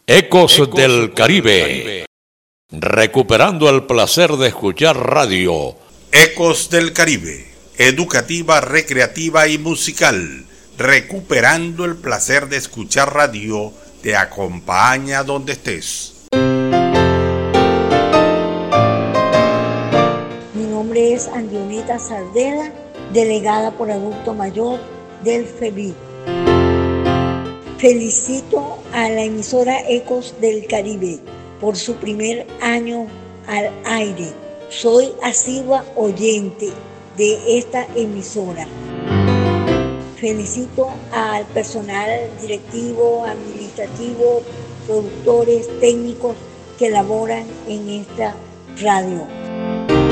Ecos del Caribe, recuperando el placer de escuchar radio. Ecos del Caribe, educativa, recreativa y musical, recuperando el placer de escuchar radio, te acompaña donde estés. Mi nombre es Andioneta Sardela, delegada por adulto mayor del FEBI. Felicito a la emisora Ecos del Caribe por su primer año al aire. Soy asidua oyente de esta emisora. Felicito al personal directivo, administrativo, productores, técnicos que laboran en esta radio.